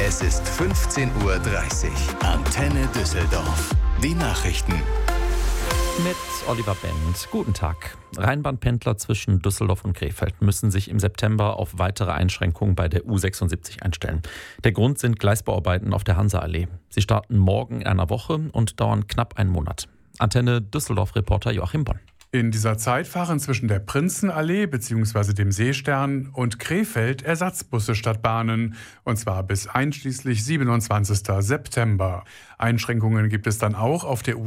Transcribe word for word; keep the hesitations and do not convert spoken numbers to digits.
Es ist fünfzehn Uhr dreißig. Antenne Düsseldorf. Die Nachrichten. Mit Oliver Bendt. Guten Tag. Rheinbahnpendler zwischen Düsseldorf und Krefeld müssen sich im September auf weitere Einschränkungen bei der U sechsundsiebzig einstellen. Der Grund sind Gleisbauarbeiten auf der Hanseallee. Sie starten morgen in einer Woche und dauern knapp einen Monat. Antenne Düsseldorf-Reporter Joachim Bonn. In dieser Zeit fahren zwischen der Prinzenallee bzw. dem Seestern und Krefeld Ersatzbusse statt Bahnen, und zwar bis einschließlich siebenundzwanzigsten September. Einschränkungen gibt es dann auch auf der U